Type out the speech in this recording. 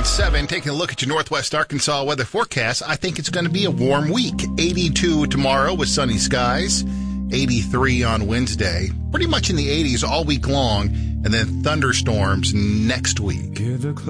7, taking a look at your Northwest Arkansas weather forecast. I think it's going to be a warm week. 82 tomorrow with sunny skies. 83 on Wednesday. Pretty much in the 80s all week long. And then thunderstorms next week.